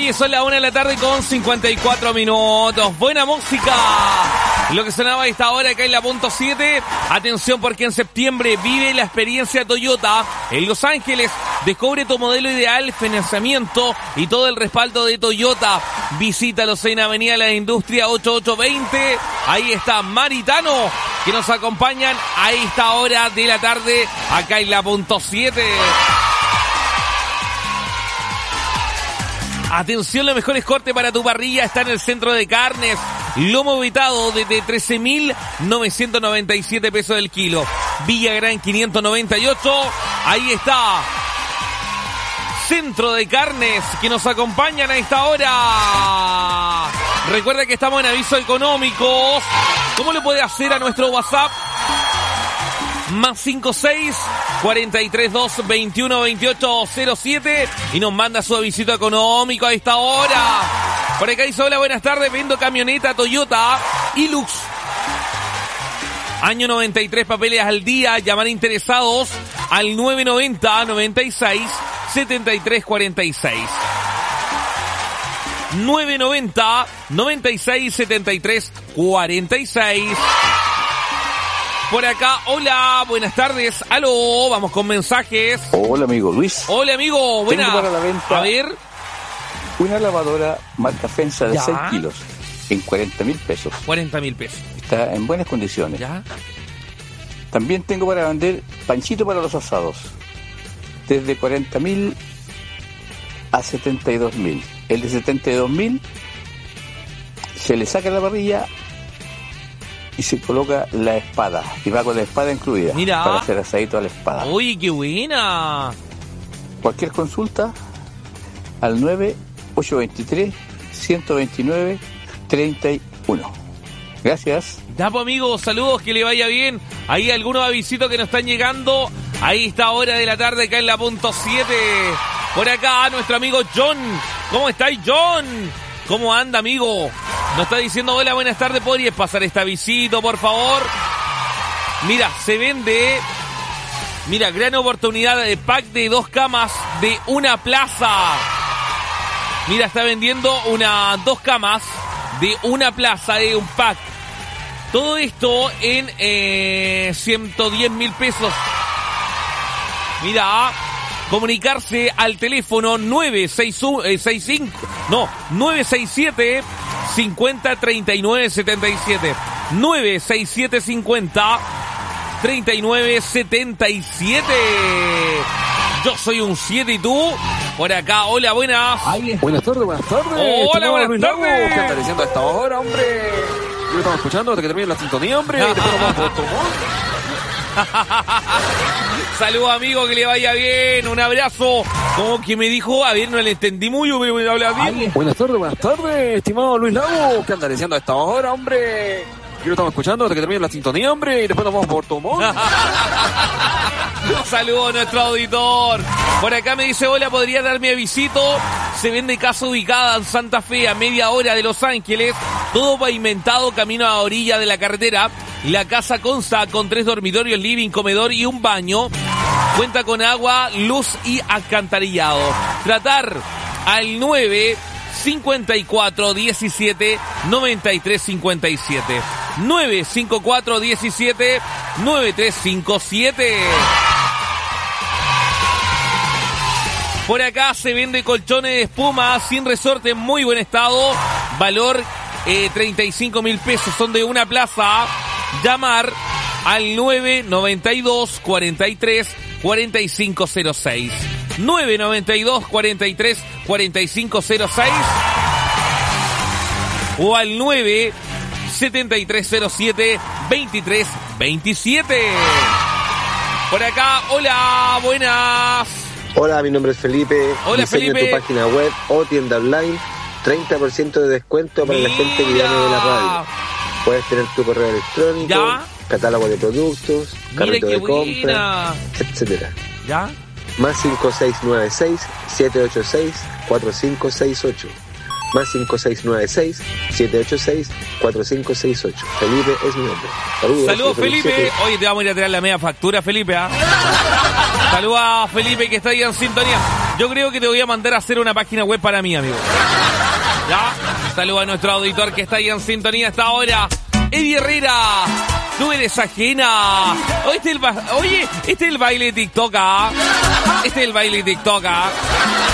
Oye, son las 1 de la tarde con 54 minutos. Buena música. Lo que sonaba a esta hora acá en la punto 7. Atención porque en septiembre vive la experiencia Toyota en Los Ángeles. Descubre tu modelo ideal, financiamiento y todo el respaldo de Toyota. Visítalos en Avenida La Industria 8820. Ahí está Maritano, que nos acompañan a esta hora de la tarde acá en la punto 7. Atención, los mejores cortes para tu parrilla está en el Centro de Carnes. Lomo vetado desde 13.997 pesos del kilo. Villagrán 598. Ahí está Centro de Carnes, que nos acompañan a esta hora. Recuerda que estamos en aviso económicos. ¿Cómo le puede hacer a nuestro WhatsApp? Más 56 432 21 28 07 y nos manda su avisito económico a esta hora. Por acá dice: hola, buenas tardes, vendo camioneta Toyota Hilux. Año 93, papeles al día. Llamar interesados al 990 96 73 46. 990 96 73 46. Por acá, hola, buenas tardes, aló, vamos con mensajes. Hola, amigo Luis. Hola, amigo, buena. Tengo para la venta, a ver, una lavadora marca Fensa de 6 kilos en 40.000 pesos. 40.000 pesos. Está en buenas condiciones. Ya. También tengo para vender panchito para los asados, desde 40.000 a 72.000. El de 72.000 se le saca la parrilla y se coloca la espada, y va con la espada incluida. Mira, para hacer asadito a la espada. Uy, qué buena. Cualquier consulta al 9-823-129-31. Gracias. Ya, pues, amigos, saludos, que le vaya bien. Ahí algunos avisitos que nos están llegando. Ahí está, hora de la tarde acá en la punto 7. Por acá nuestro amigo John. ¿Cómo estáis, John? ¿Cómo anda, amigo? Nos está diciendo: hola, buenas tardes, ¿podrías pasar esta visita, por favor? Mira, se vende, mira, gran oportunidad de pack de 2 camas de una plaza. Mira, está vendiendo 2 camas de una plaza, un pack. Todo esto en 110.000 pesos. Mira, comunicarse al teléfono 967 50 39 77. 967 50 39 77. Yo soy un 7 y tú. Por acá, hola, buenas. Buenas tardes, buenas tardes. Hola, buenas tardes. ¿Qué estás diciendo a esta hora, hombre? Yo estamos escuchando hasta que termine la sintonía, hombre. Y después nos vamos por Tomón. Saludos, amigo, que le vaya bien. Un abrazo. Como que me dijo, a ver, no le entendí mucho, pero me habla bien. Buenas tardes, estimado Luis Lago. ¿Qué andas diciendo a esta hora, hombre? Yo lo estamos escuchando hasta que termine la sintonía, hombre. Y después nos vamos por Tomón. Saludos a nuestro auditor. Por acá me dice: hola, ¿podría darme avisito? Se vende casa ubicada en Santa Fe, a media hora de Los Ángeles. Todo pavimentado, camino a orilla de la carretera. La casa consta con 3 dormitorios, living, comedor y un baño. Cuenta con agua, luz y alcantarillado. Tratar al 954 17 93 57. 954 17 9357. Por acá se vende colchones de espuma sin resorte en muy buen estado. Valor 35.000 pesos. Son de una plaza. Llamar al 992 43 4506. 992 43 4506 o al 97307 2327. Por acá, hola, buenas. Hola, mi nombre es Felipe. Hola, Diseño Felipe. tu página web o tienda online, 30% de descuento para la gente que llame de la radio. Puedes tener tu correo electrónico, ¿ya? Catálogo de productos, carrito de compra, buena. etcétera. ¿Ya? Más 5696-786-4568. Más 5696-786-4568. Felipe es mi nombre. Saludos, Felipe. Oye, te vamos a ir a tirar la media factura, Felipe, ¿ah? Saludos a Felipe, que está ahí en sintonía. Yo creo que te voy a mandar a hacer una página web para mí, amigo. ¿Ya? Saludos a nuestro auditor que está ahí en sintonía hasta ahora. Eddie Herrera, tú eres ajena. Oye, este es el baile de TikTok, ¿ah? Este es el baile de TikTok, ¿ah?